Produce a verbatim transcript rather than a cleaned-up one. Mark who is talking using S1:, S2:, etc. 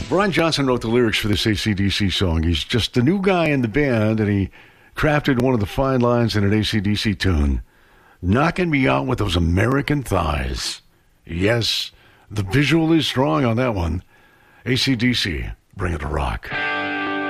S1: Brian Johnson wrote the lyrics for this A C D C song. He's just the new guy in the band, and he crafted one of the fine lines in an A C D C tune. Knocking me out with those American thighs. Yes, the visual is strong on that one. A C D C, bring it to rock.